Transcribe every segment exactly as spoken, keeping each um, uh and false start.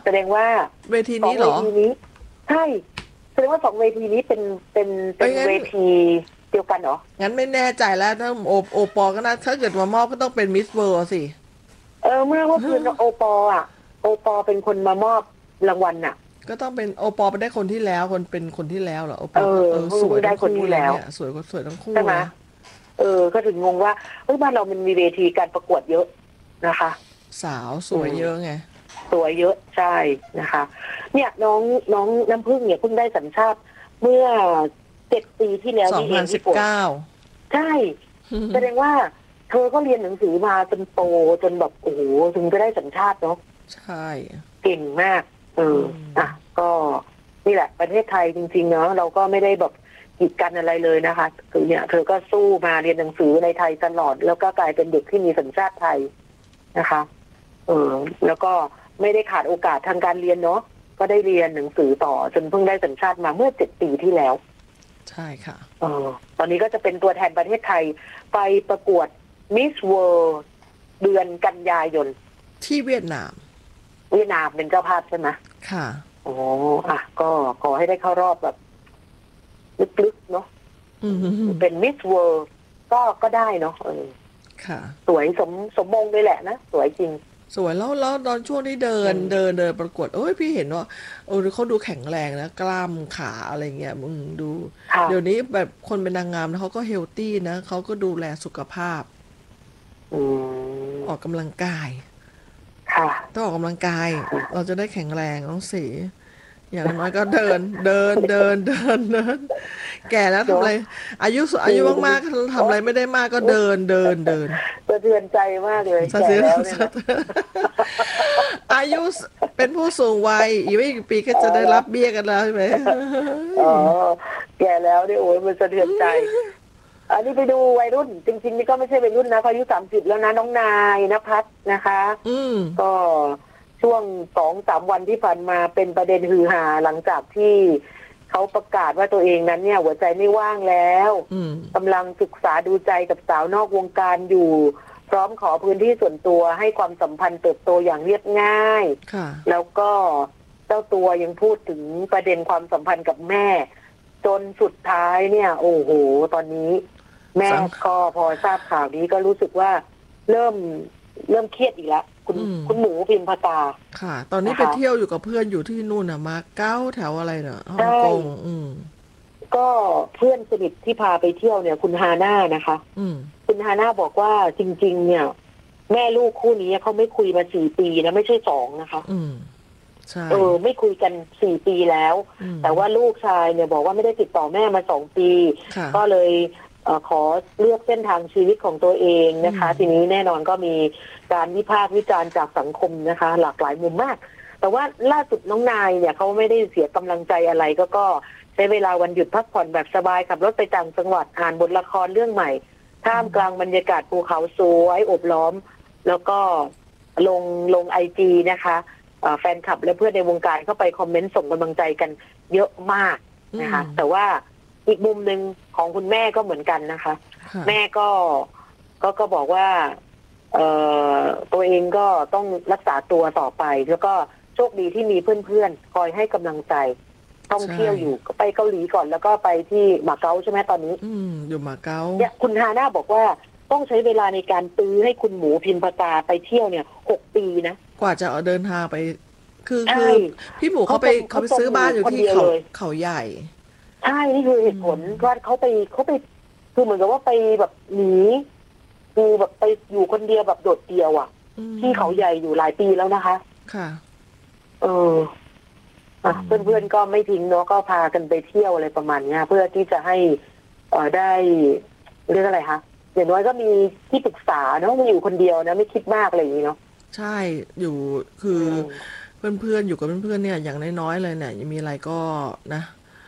แสดงว่าเวทีสองนี้เหเวรอทีนี้ใช่แสดงว่าสองเวทีนี้เป็นเป็นเอ้เป็นยงั้นเวทีเดียวกันเหรองั้นไม่แน่ใจแล้วถ้าโอโอปอก็น่าถ้าเกิดมามอบก็ต้องเป็นมิสเวิร์สิเออเมื่อเมื่อคืนโอปออ่ะโอปอเป็นคนมามอบรางวัลน่ะก็ต้องเป็นโอปอไปได้คนที่แล้วคนเป็นคนที่แล้วเหรอโอปเออก็อเออเพิ่สวยงได้ทั้งคู่คนที่แล้วเลยเนี่ยสวยก็สวยทั้งคู่ใช่ไหมเลยเออก็ถึงงงว่าเฮ้ยบ้านเรามันมีเวทีการประกวดเยอะนะคะสาวสวยเยอะไงสวยเยอะใช่นะคะเนี่ยน้องน้องน้ำพึ่งเนี่ยเพิ่งได้สัญชาติเมื่อเจ็ดปีที่แล้วสองนี่เอพันสิงพี่ฝนบเก้าใช่แสดงว่าเธอก็เรียนหนังสือมาจนโตจนแบบโอ้โหถึงจะได้สัญชาติเนาะใช่เก่งมากเอออ่ะก็นี่แหละประเทศไทยจริงๆเนาะเราก็ไม่ได้แบบกีดกันอะไรเลยนะคะคือเนี่ยเธอก็สู้มาเรียนหนังสือในไทยตลอดแล้วก็กลายเป็นเด็กที่มีสัญชาติไทยนะคะเออแล้วก็ไม่ได้ขาดโอกาสทางการเรียนเนาะก็ได้เรียนหนังสือต่อจนเพิ่งได้สัญชาติมาเมื่อเจ็ดปีที่แล้วใช่ค่ะเออตอนนี้ก็จะเป็นตัวแทนประเทศไทยไปประกวดมิสเวิลด์เดือนกันยายนที่เวียดนามเวียดนามเป็นเจ้าภาพใช่ไหมค่ะโอ้อ่ะก็ขอให้ได้เข้ารอบแบบลึกๆเนาะเป็นมิสเวิลด์ก็ก็ได้เนาะเออค่ะสวยสมสมมงเลยแหละนะสวยจริงสวยแล้วแล้วตอนช่วงที่เดินเดินเดินประกวดโอ้ยพี่เห็นว่าโอ้เขาดูแข็งแรงนะกล้ามขาอะไรเงี้ยมึงดูเดี๋ยวนี้แบบคนเป็นนางงามแล้วเขาก็เฮลตี้นะเขาก็ดูแลสุขภาพออกกำลังกายต้องออกกำลังกายเราจะได้แข็งแรงต้องสีอย่างน้อยก็เดินเดินเดินเดินเดินแก่แล้วทำอะไรอายุอายุมากๆทำอะไรไม่ได้มากก็เดินเดินเดินสะเทือนใจมากเลยแก่แล้วเนี่ยอายุเป็นผู้สูงวัยอีกไม่กี่ปีก็จะได้รับเบี้ยกันแล้วใช่ไหมอ๋อแก่แล้วเนี่ยโอ้ยมันสะเทือนใจอันนี้ไปดูวัยรุ่นจริงๆนี่ก็ไม่ใช่วัยรุ่นนะอายุสามสิบแล้วนะน้องนายณภัทรนะคะก็ช่วงสองสามวันที่ผ่านมาเป็นประเด็นฮือฮาหลังจากที่เขาประกาศว่าตัวเองนั้นเนี่ยหัวใจไม่ว่างแล้วกำลังศึกษาดูใจกับสาวนอกวงการอยู่พร้อมขอพื้นที่ส่วนตัวให้ความสัมพันธ์เติบโตอย่างเรียบง่ายแล้วก็เจ้าตัวยังพูดถึงประเด็นความสัมพันธ์กับแม่จนสุดท้ายเนี่ยโอ้โหตอนนี้แม่ก็พอทราบข่าวนี้ก็รู้สึกว่าเริ่มเริ่มเครียดอีกแล้วคุณคุณหมูพิมพตาค่ะตอนนี้ไปเที่ยวอยู่กับเพื่อนอยู่ที่นู่นน่ะมาเก้าแถวอะไรเนอะฮ่องกงอืมก็เพื่อนสนิทที่พาไปเที่ยวเนี่ยคุณฮาน่านะคะอืมคุณฮาน่าบอกว่าจริงๆเนี่ยแม่ลูกคู่นี้เขาไม่คุยมาสี่ปีนะไม่ใช่สองนะคะอืมใช่เออไม่คุยกันสี่ปีแล้วแต่ว่าลูกชายเนี่ยบอกว่าไม่ได้ติดต่อแม่มาสองปีก็เลยขอเลือกเส้นทางชีวิตของตัวเองนะคะทีนี้แน่นอนก็มีการวิพากษ์วิจารณ์จากสังคมนะคะหลากหลายมุมมากแต่ว่าล่าสุดน้องนายเนี่ยเขาไม่ได้เสียกำลังใจอะไรก็ก็ใช้เวลาวันหยุดพักผ่อนแบบสบายขับรถไปต่างจังหวัดอ่านบทละครเรื่องใหม่ท่ามกลางบรรยากาศภูเขาสวยโอบล้อมแล้วก็ลงลงไอจีนะคะแฟนคลับและเพื่อนในวงการเข้าไปคอมเมนต์ส่งกำลังใจกันเยอะมากนะคะแต่ว่าอีกมุมหนึ่งของคุณแม่ก็เหมือนกันนะคะแม่ก็ก็ก็บอกว่าเอ่อตัวเองก็ต้องรักษาตัวต่อไปแล้วก็โชคดีที่มีเพื่อนๆคอยให้กำลังใจท่องเที่ยวอยู่ก็ไปเกาหลีก่อนแล้วก็ไปที่มาเก๊าใช่ไหมตอนนี้อืมอยู่มาเก๊าเนี่ยคุณฮาน่าบอกว่าต้องใช้เวลาในการตื้อให้คุณหมูพิมพตาไปเที่ยวเนี่ยหกปีนะกว่าจะเดินทางไปคือคือพี่หมูเขาไปเขาไปซื้อบ้านอยู่ที่เขาเขาใหญ่ใช่นี่คือเหตุผลว่าเขาไปเขาไปคือเหมือนกับว่าไปแบบหนีคือแบบไปอยู่คนเดียวแบบโดดเดี่ยวอ่ะที่เขาใหญ่อยู่หลายปีแล้วนะคะค่ะเอออ่ะเพื่อนๆก็ไม่ทิ้งเนาะก็พากันไปเที่ยวอะไรประมาณนี้เพื่อที่จะให้เอ่อได้เรียกอะไรคะอย่างน้อยก็มีที่ปรึกษาเนาะไม่อยู่คนเดียวนะไม่คิดมากอะไรอย่างนี้เนาะใช่อยู่คือเพื่อนๆอยู่กับเพื่อนๆเนี่ยอย่างน้อยๆเลยเนี่ยยังมีอะไรก็นะ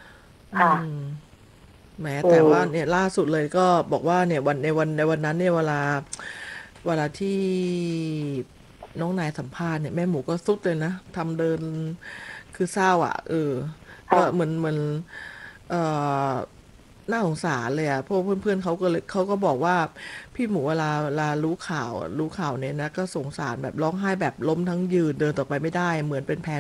แม้แต่ว่าเนี่ยล่าสุดเลยก็บอกว่าเนี่ยวันในวันในวันนั้นเนี่ยเวลาเวลาที่น้องนายสัมภาษณ์เนี่ยแม่หมูก็สุดเลยนะทำเดินคือเศร้าอ่ะเออก็เหมือนเหมือนเอ่อน่าสงสารเลยอ่ะพวกเพื่อนๆเขาก็เลยเขาก็บอกว่าพี่หมูเวลาเวลารู้ข่าวรู้ข่าวเนี่ยนะก็สงสารแบบร้องไห้แบบล้มทั้งยืนเดินต่อไปไม่ได้เหมือนเป็นแผล